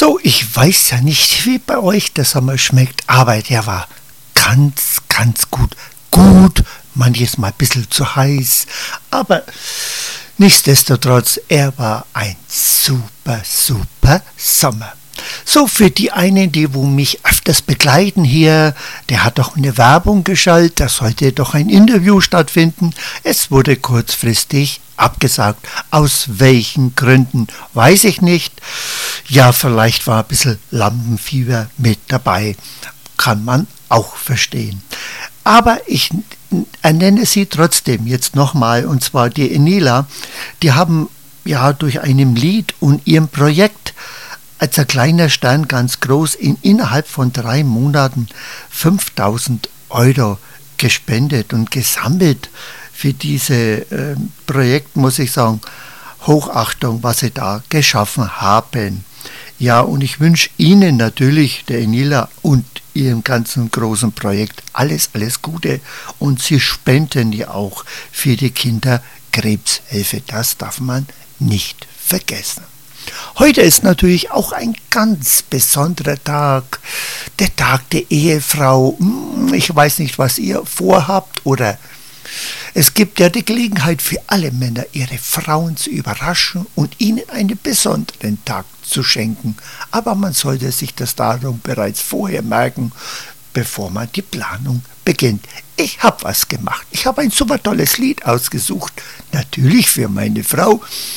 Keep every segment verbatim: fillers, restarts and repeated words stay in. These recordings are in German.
So, ich weiß ja nicht, wie bei euch der Sommer schmeckt, aber der war ganz, ganz gut. Gut, manches Mal ein bisschen zu heiß, aber nichtsdestotrotz, er war ein super, super Sommer. So, für die einen, die wo mich öfters begleiten hier, der hat doch eine Werbung geschaltet, da sollte doch ein Interview stattfinden. Es wurde kurzfristig abgesagt. Aus welchen Gründen, weiß ich nicht. Ja, vielleicht war ein bisschen Lampenfieber mit dabei. Kann man auch verstehen. Aber ich ernenne sie trotzdem jetzt nochmal, und zwar die Enila. Die haben ja durch einem Lied und ihrem Projekt als ein kleiner Stern ganz groß in innerhalb von drei Monaten fünftausend Euro gespendet und gesammelt. Für dieses äh, Projekt muss ich sagen, Hochachtung, was sie da geschaffen haben. Ja, und ich wünsche Ihnen natürlich, der Enila und Ihrem ganzen großen Projekt, alles, alles Gute. Und Sie spenden ja auch für die Kinderkrebshilfe. Das darf man nicht vergessen. Heute ist natürlich auch ein ganz besonderer Tag, der Tag der Ehefrau. Ich weiß nicht, was ihr vorhabt, oder es gibt ja die Gelegenheit für alle Männer, ihre Frauen zu überraschen und ihnen einen besonderen Tag zu schenken. Aber man sollte sich das Datum bereits vorher merken, bevor man die Planung beginnt. Ich habe was gemacht. Ich habe ein super tolles Lied ausgesucht, natürlich für meine Frau,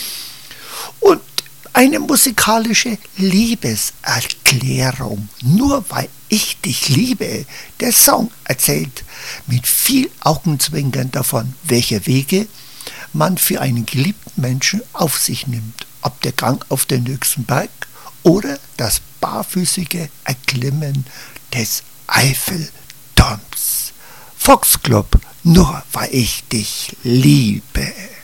und eine musikalische Liebeserklärung. Nur weil ich dich liebe. Der Song erzählt mit viel Augenzwinkern davon, welche Wege man für einen geliebten Menschen auf sich nimmt. Ob der Gang auf den höchsten Berg oder das barfüßige Erklimmen des Eiffelturms. Foxclub, nur weil ich dich liebe.